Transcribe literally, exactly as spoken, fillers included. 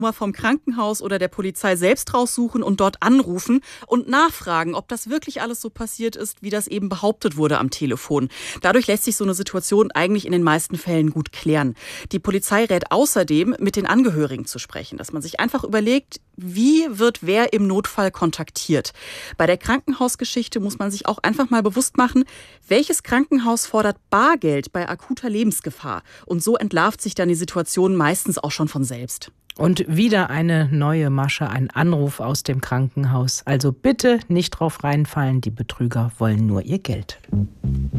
Nummer vom Krankenhaus oder der Polizei selbst raussuchen und dort anrufen und nachfragen, ob das wirklich alles so passiert ist, wie das eben behauptet wurde am Telefon. Dadurch lässt sich so eine Situation eigentlich in den meisten Fällen gut klären. Die Polizei rät außerdem, mit den Angehörigen zu sprechen, dass man sich einfach überlegt, wie wird wer im Notfall kontaktiert. Bei der Krankenhausgeschichte muss man sich auch einfach mal bewusst machen, welches Krankenhaus fordert Bargeld bei akuter Lebensgefahr. Und so entlarvt sich dann die Situation meistens auch schon von selbst. Und wieder eine neue Masche, ein Anruf aus dem Krankenhaus. Also bitte nicht drauf reinfallen, die Betrüger wollen nur ihr Geld.